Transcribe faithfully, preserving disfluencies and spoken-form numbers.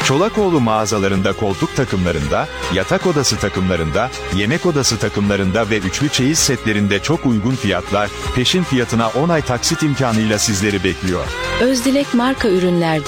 Çolakoğlu mağazalarında koltuk takımlarında, yatak odası takımlarında, yemek odası takımlarında ve üçlü çeyiz setlerinde çok uygun fiyatlar, peşin fiyatına on ay taksit imkanıyla sizleri bekliyor. Özdilek marka ürünlerde